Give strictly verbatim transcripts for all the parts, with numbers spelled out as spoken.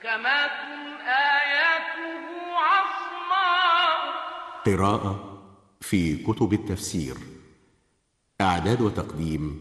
محكمات آياته عصماء. قراءة في كتب التفسير. إعداد وتقديم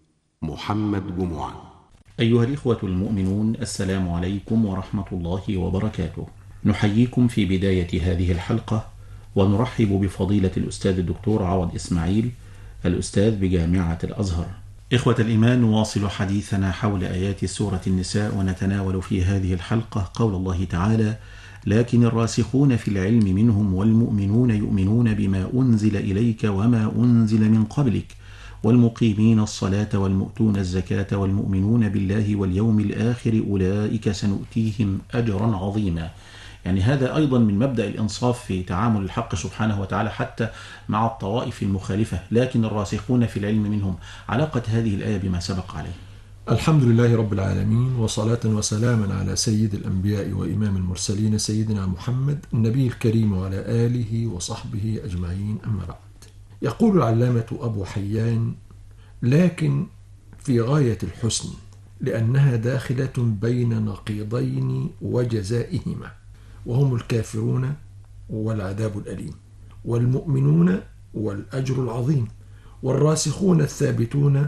محمد جمعة. أيها الإخوة المؤمنون، السلام عليكم ورحمة الله وبركاته. نحييكم في بداية هذه الحلقة ونرحب بفضيلة الأستاذ الدكتور عوض إسماعيل، الأستاذ بجامعة الأزهر. إخوة الإيمان، نواصل حديثنا حول آيات سورة النساء، ونتناول في هذه الحلقة قول الله تعالى: لكن الراسخون في العلم منهم والمؤمنون يؤمنون بما أنزل إليك وما أنزل من قبلك والمقيمين الصلاة والمؤتون الزكاة والمؤمنون بالله واليوم الآخر أولئك سنؤتيهم أجرا عظيما. يعني هذا أيضا من مبدأ الإنصاف في تعامل الحق سبحانه وتعالى حتى مع الطوائف المخالفة. لكن الراسخون في العلم منهم، علاقة هذه الآية بما سبق عليه. الحمد لله رب العالمين، وصلاة وسلاما على سيد الأنبياء وإمام المرسلين سيدنا محمد النبي الكريم وعلى آله وصحبه أجمعين، أما بعد. يقول العلامة أبو حيان: لكن في غاية الحسن، لأنها داخلة بين نقيضين وجزائهما، وهم الكافرون والعذاب الأليم، والمؤمنون والأجر العظيم، والراسخون الثابتون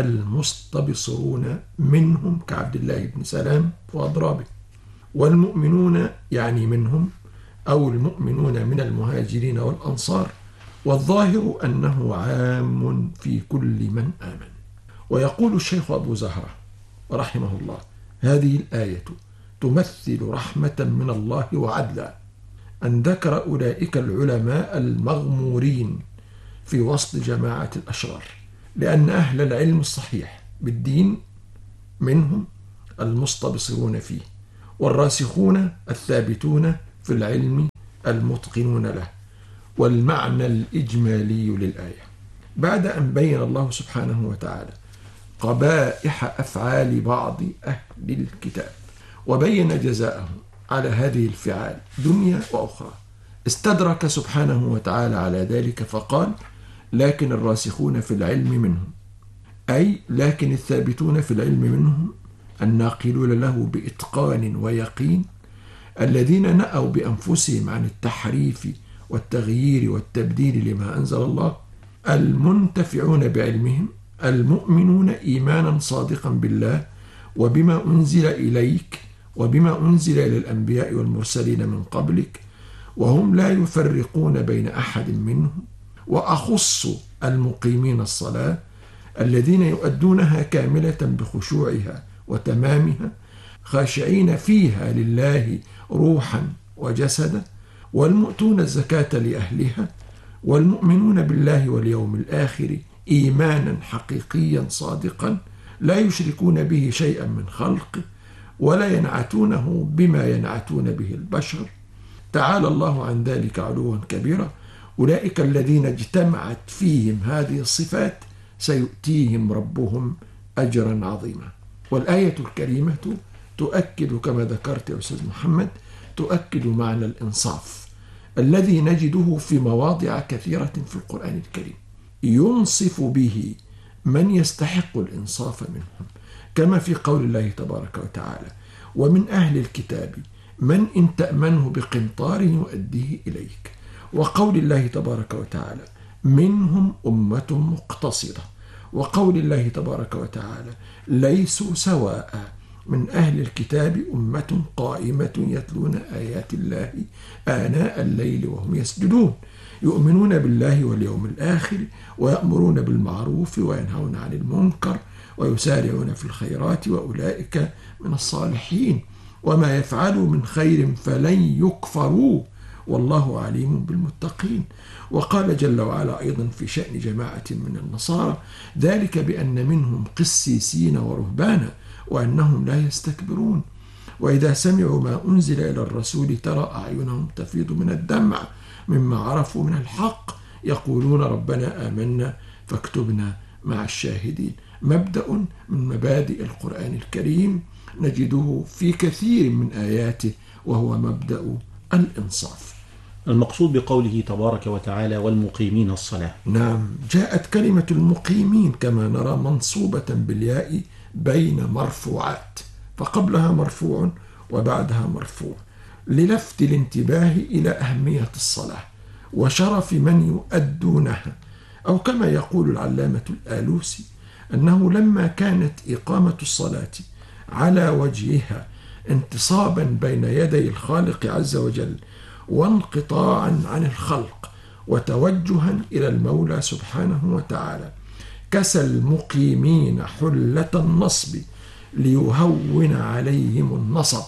المستبصرون منهم كعبد الله بن سلام وأضرابه، والمؤمنون يعني منهم أو المؤمنون من المهاجرين والأنصار، والظاهر أنه عام في كل من آمن. ويقول الشيخ أبو زهرة رحمه الله: هذه الآية تمثل رحمة من الله وعدلا أن ذكر أولئك العلماء المغمورين في وسط جماعة الأشرار، لأن أهل العلم الصحيح بالدين منهم المستبصرون فيه، والراسخون الثابتون في العلم المتقنون له. والمعنى الإجمالي للآية، بعد أن بين الله سبحانه وتعالى قبائح أفعال بعض أهل الكتاب وبين جزاءهم على هذه الفعال دنيا وأخرى، استدرك سبحانه وتعالى على ذلك فقال: لكن الراسخون في العلم منهم، أي لكن الثابتون في العلم منهم الناقلون له بإتقان ويقين، الذين نأوا بأنفسهم عن التحريف والتغيير والتبديل لما أنزل الله، المنتفعون بعلمهم، المؤمنون إيمانا صادقا بالله وبما أنزل إليك وبما أنزل إلى الأنبياء والمرسلين من قبلك، وهم لا يفرقون بين أحد منهم. وأخص المقيمين الصلاة الذين يؤدونها كاملة بخشوعها وتمامها، خاشعين فيها لله روحا وجسدا، والمؤتون الزكاة لأهلها، والمؤمنون بالله واليوم الآخر إيمانا حقيقيا صادقا، لا يشركون به شيئا من خلقه ولا ينعتونه بما ينعتون به البشر، تعالى الله عن ذلك علوا كبيرا. أولئك الذين اجتمعت فيهم هذه الصفات سيؤتيهم ربهم أجرا عظيما. والآية الكريمة تؤكد كما ذكرت يا أستاذ محمد، تؤكد معنى الإنصاف الذي نجده في مواضع كثيرة في القرآن الكريم، ينصف به من يستحق الإنصاف منهم، كما في قول الله تبارك وتعالى: ومن أهل الكتاب من إن تأمنه بقنطار يؤديه إليك، وقول الله تبارك وتعالى: منهم أمة مقتصدة، وقول الله تبارك وتعالى: ليسوا سواء من أهل الكتاب أمة قائمة يتلون آيات الله آناء الليل وهم يسجدون، يؤمنون بالله واليوم الآخر، ويأمرون بالمعروف وينهون عن المنكر، ويسارعون في الخيرات، وأولئك من الصالحين، وما يفعلوا من خير فلن يكفروا، والله عليم بالمتقين. وقال جل وعلا أيضا في شأن جماعة من النصارى: ذلك بأن منهم قسيسين ورهبانا وأنهم لا يستكبرون، وإذا سمعوا ما أنزل إلى الرسول ترى أعينهم تفيض من الدمع مما عرفوا من الحق، يقولون ربنا آمنا فاكتبنا مع الشاهدين. مبدأ من مبادئ القرآن الكريم نجده في كثير من آياته، وهو مبدأ الإنصاف. المقصود بقوله تبارك وتعالى: والمقيمين الصلاة. نعم، جاءت كلمة المقيمين كما نرى منصوبة بالياء بين مرفوعات، فقبلها مرفوع وبعدها مرفوع، للفت الانتباه إلى أهمية الصلاة وشرف من يؤدونها، أو كما يقول العلامة الآلوسي أنه لما كانت إقامة الصلاة على وجهها انتصابا بين يدي الخالق عز وجل وانقطاعا عن الخلق وتوجها إلى المولى سبحانه وتعالى، كسى المقيمين حلة النصب ليهون عليهم النصب،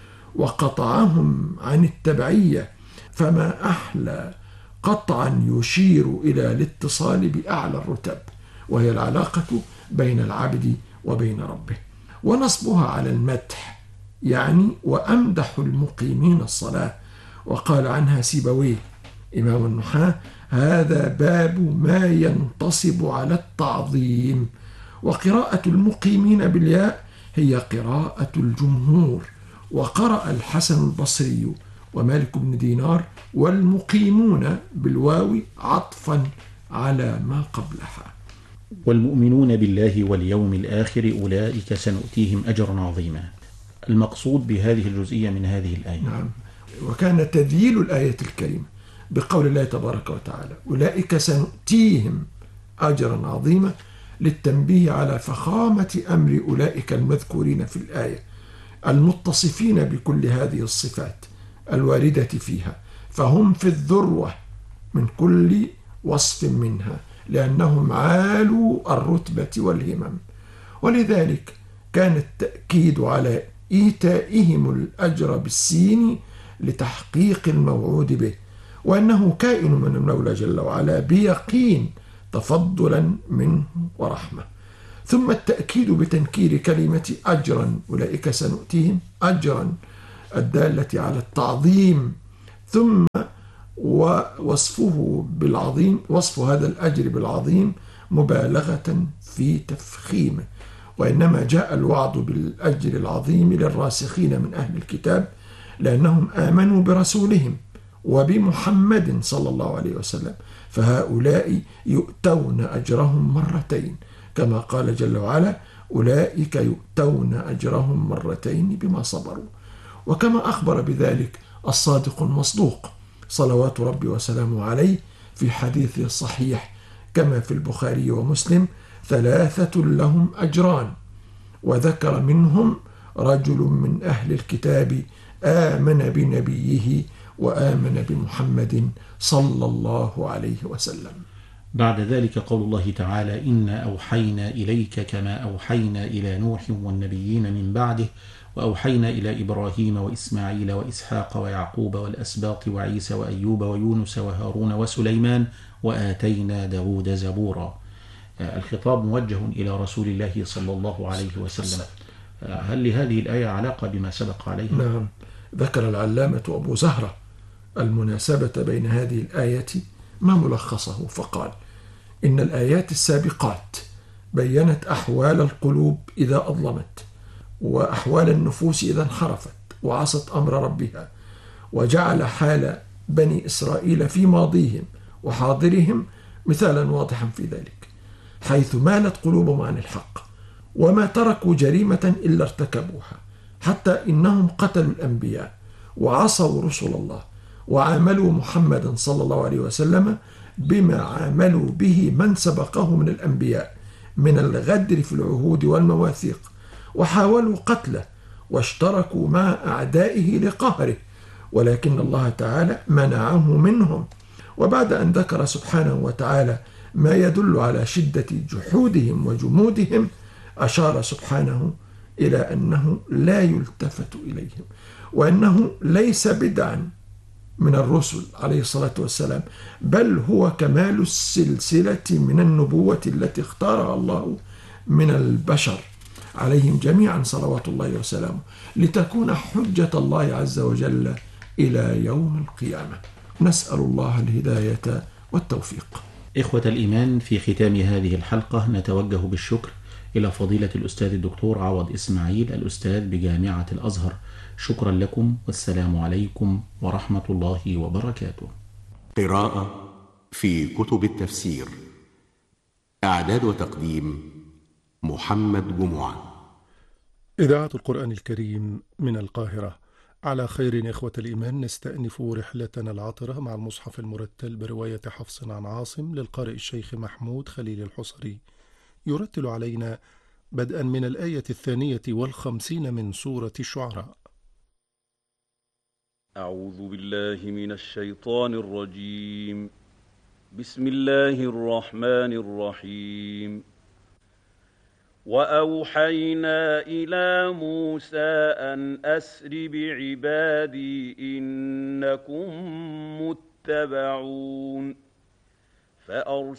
وقطعهم عن التبعية، فما أحلى قطعا يشير إلى الاتصال بأعلى الرتب، وهي العلاقة بين العبد وبين ربه. ونصبها على المدح، يعني وأمدح المقيمين الصلاة. وقال عنها سيبويه إمام النحاة: هذا باب ما ينتصب على التعظيم. وقراءة المقيمين بالياء هي قراءة الجمهور، وقرأ الحسن البصري ومالك بن دينار والمقيمون بالواو عطفا على ما قبلها. والمؤمنون بالله واليوم الآخر أولئك سنؤتيهم أجرا عظيما. المقصود بهذه الجزئية من هذه الآية. نعم. وكان تذييل الآية الكريمة بقول الله تبارك وتعالى أولئك سنؤتيهم أجرا عظيما للتنبيه على فخامة أمر أولئك المذكورين في الآية المتصفين بكل هذه الصفات الواردة فيها، فهم في الذروة من كل وصف منها لأنهم عالوا الرتبة والهمم. ولذلك كان التأكيد على إيتائهم الأجر بالسين لتحقيق الموعود به، وأنه كائن من المولى جل وعلا بيقين تفضلا منه ورحمة. ثم التأكيد بتنكير كلمة أجرا، أولئك سنؤتيهم أجرا الدالة على التعظيم، ثم ووصفه بالعظيم، وصف هذا الأجر بالعظيم مبالغة في تفخيمه. وإنما جاء الوعد بالأجر العظيم للراسخين من أهل الكتاب لأنهم آمنوا برسولهم وبمحمد صلى الله عليه وسلم، فهؤلاء يؤتون أجرهم مرتين، كما قال جل وعلا أولئك يؤتون أجرهم مرتين بما صبروا. وكما أخبر بذلك الصادق المصدوق صلوات ربي وسلامه عليه في حديثه الصحيح كما في البخاري ومسلم: ثلاثة لهم أجران، وذكر منهم رجل من أهل الكتاب آمن بنبيه وآمن بمحمد صلى الله عليه وسلم. بعد ذلك قول الله تعالى: إنا أوحينا إليك كما أوحينا إلى نوح والنبيين من بعده وأوحينا إلى إبراهيم وإسماعيل وإسحاق ويعقوب والأسباط وعيسى وأيوب ويونس وهارون وسليمان وآتينا داود زبورا. الخطاب موجه إلى رسول الله صلى الله عليه وسلم. هل لهذه الآية علاقة بما سبق عليه؟ نعم. ذكر العلامة أبو زهرة المناسبة بين هذه الآية ما ملخصه فقال: إن الآيات السابقات بيّنت أحوال القلوب إذا أظلمت، وأحوال النفوس إذا انحرفت وعصت أمر ربها، وجعل حال بني إسرائيل في ماضيهم وحاضرهم مثالا واضحا في ذلك، حيث مالت قلوبهم عن الحق وما تركوا جريمة إلا ارتكبوها، حتى إنهم قتلوا الأنبياء وعصوا رسل الله وعاملوا محمدا صلى الله عليه وسلم بما عاملوا به من سبقه من الأنبياء من الغدر في العهود والمواثيق، وحاولوا قتله واشتركوا مع أعدائه لقهره، ولكن الله تعالى منعه منهم. وبعد أن ذكر سبحانه وتعالى ما يدل على شدة جحودهم وجمودهم، أشار سبحانه إلى أنه لا يلتفت إليهم، وأنه ليس بدعا من الرسل عليه الصلاة والسلام، بل هو كمال السلسلة من النبوة التي اختارها الله من البشر عليهم جميعا صلوات الله وسلامه، لتكون حجة الله عز وجل إلى يوم القيامة. نسأل الله الهداية والتوفيق. إخوة الإيمان، في ختام هذه الحلقة نتوجه بالشكر إلى فضيلة الأستاذ الدكتور عوض إسماعيل الأستاذ بجامعة الأزهر. شكرا لكم، والسلام عليكم ورحمة الله وبركاته. قراءة في كتب التفسير. إعداد وتقديم محمد جمعة. إذاعة القرآن الكريم من القاهرة. على خير إخوة الإيمان، نستأنف رحلتنا العطرة مع المصحف المرتل برواية حفص عن عاصم للقارئ الشيخ محمود خليل الحصري، يرتل علينا بدءا من الآية الثانية والخمسين من سورة الشعراء. أعوذ بالله من الشيطان الرجيم. بسم الله الرحمن الرحيم. وأوحينا إلى موسى أن أسر بعبادي إنكم متبعون فأرسل